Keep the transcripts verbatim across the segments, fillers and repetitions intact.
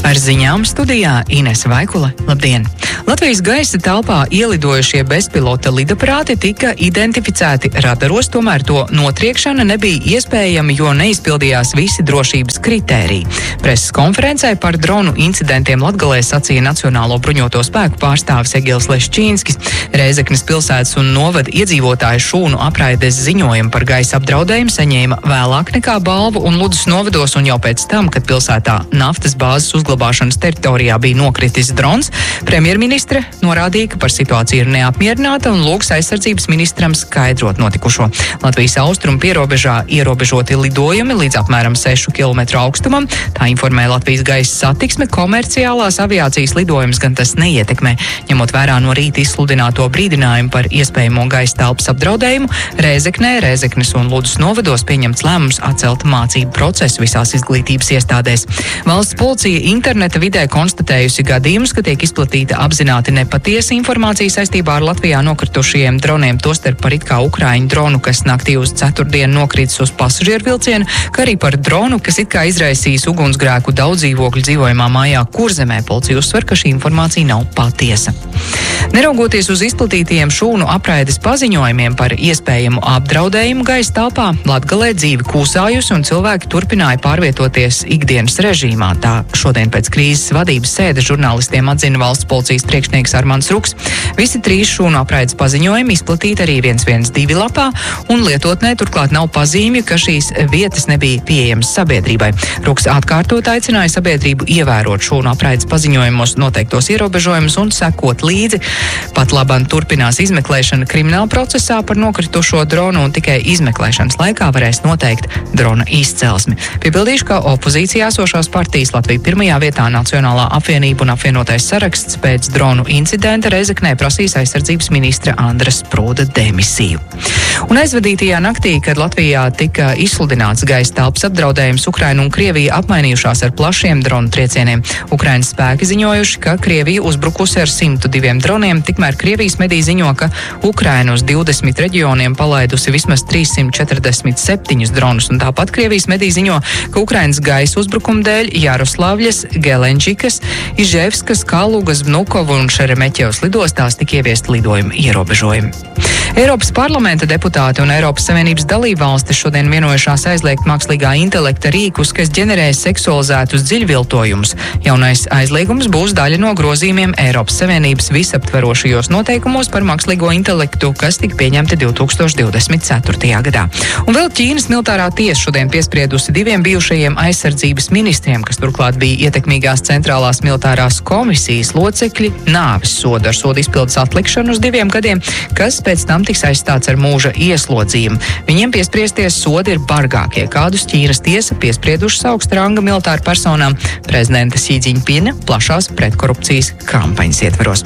Ar ziņām studijā Inese Vaikule. Labdien! Latvijas gaisa telpā ielidojušie bezpilota lidaparāti tika identificēti radaros, tomēr to notriekšana nebija iespējama, jo neizpildījās visi drošības kritēriji. Preses konferencē par dronu incidentiem Latgalē sacīja Nacionālo bruņoto spēku pārstāvis Egils Leščīnskis. Rēzeknes pilsētas un novada iedzīvotāju šūnu apraides ziņojumu par gaisa apdraudējumu saņēma vēlāk nekā balvu un Ludus novados, un jau pēc tam, kad pilsētā naftas bāzes uzglabāšanas teritorijā bija nokritis drons, premjerministre norādīja, ka par situāciju ir neapmierināta un lūgs aizsardzības ministram skaidrot notikušo. Latvijas austrumu pierobežā ierobežoti lidojumi līdz apmēram sešu kilometru augstumam. Tā informē Latvijas gaisa satiksme. Komerciālās aviācijas lidojumus gan tas neietekmē. Ņemot vērā no rīta izsludināto brīdinājumu par iespējamo gaisa telpas apdraudējumu, Rēzeknē, Rēzeknes un Ludus novados pieņemts lēmums atcelt mācību procesu visās izglītības iestādēs. Valsts policija interneta vidē konstatējusi gadījumus, ka tiek izplatīta apzināti nepatiesa informācija saistībā ar Latvijā nokritušajiem droniem, tostarp par it kā ukraiņu dronu, kas naktī uz ceturtdienu nokritis uz pasažieru vilcienu, kā arī par dronu, kas it kā izraisījis ugunsgrēku daudz dzīvokļu dzīvojamā mājā Kurzemē. Policija uzsver, ka šī informācija nav patiesa. Neraugoties uz izplatītajiem šūnu apraides paziņojumiem par iespējamu apdraudējumu gaisa telpā, Latgalē dzīve kūsājusi un cilvēki turpināja pārvietoties ikdienas režīmā. Tā šodien pēc krīzes vadības sēdes žurnālistiem atzina valsts policijas priekšnieks Armands Ruks. Visi trīs šūnu apraides paziņojumi izplatīti arī viens viens divi lapā, un lietotnē turklāt nav pazīmju, ka šīs vietas nebija pieejamas sabiedrībai. Ruks atkārtot aicināja sabiedrību ievērot šūnu apraides paziņojumos noteiktos ierobežojumus un sekot līdzi. Pat labam turpinās izmeklēšana krimināla procesā par nokritušo dronu, un tikai izmeklēšanas laikā varēs noteikt drona izcelsmi. Piebildīšu, ka opozīcijā esošās partijas Latvija pirmajā vietā Nacionālā apvienība un apvienotais saraksts pēc dronu incidenta Rēzeknē prasīs aizsardzības ministra Andra Sprūda demisiju. Un aizvadītajā naktī, kad Latvijā tika izsludināts gaisa telpas apdraudējums, Ukraina un Krievija apmainījušās ar plašiem dronu triecieniem. Ukrainas spēki ziņojuši, ka Krievija uzbrukusi ar simtu diviem droniem, tikmēr Krievijas mediji ziņo, ka Ukraina uz divdesmit reģioniem palaidusi vismaz trīssimt četrdesmit septiņus dronus, un tāpat Krievijas mediji ziņo, ka Ukrainas gaisa uzbrukuma dēļ Jaroslavļas, Gelenčikas, Iževskas, Kalugas, Vnukovu un Šeremeķevas lidostās tika ieviesti lidojuma ierobežojumi. Eiropas parlamenta deputāti un Eiropas Savienības dalībvalstis šodien vienojušās aizliegt mākslīgā intelekta rīkus, kas ģenerē seksualizētus dziļviltojumus. Jaunais aizliegums būs daļa no grozījumiem Eiropas Savienības visaptverošajos noteikumos par mākslīgo intelektu, kas tika pieņemti divi tūkstoši divdesmit ceturtajā gadā. Un vēl Ķīnas militārā tiesa šodien piespriedusi diviem bijušajiem aizsardzības ministriem, kas turklāt bija ietekmīgās centrālās militārās komisijas locekļi, nāves sodu ar sodu izpildes atlikšanu uz diviem gadiem, kas pēc tam tiks aizstāts ar mūža ieslodzījumu. Viņiem piespriesties sodi ir bargākie, kādus Ķīnas tiesa piespriedušas augsta ranga militāru personām prezidenta Xi Jinpinga plašās pretkorupcijas kampaņas ietveros.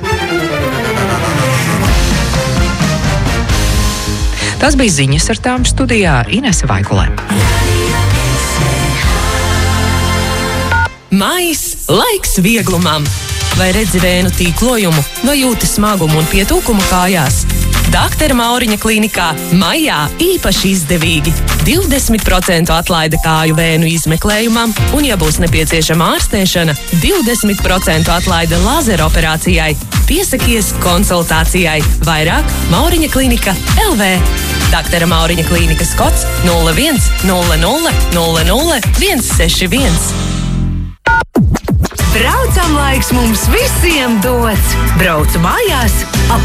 Tas bija ziņas, ar tām studijā Inese Vaikulē. Maijs – laiks vieglumam. Vai redzi vēnu tīklojumu, vai jūti smagumu un pietūkumu kājās? Daktere Mauriņa klīnikā maijā īpaši izdevīgi. divdesmit procentu atlaide kāju vēnu izmeklējumam, un, ja būs nepieciešama ārstēšana, divdesmit procentu atlaide lāzera operācijai. Piesakies konsultācijai. Vairāk Mauriņa klīnika L V. Daktere Mauriņa klīnikas kods nulle viens nulle nulle nulle nulle viens seši viens. Braucam laiks mums visiem dots. Braucu mājās ap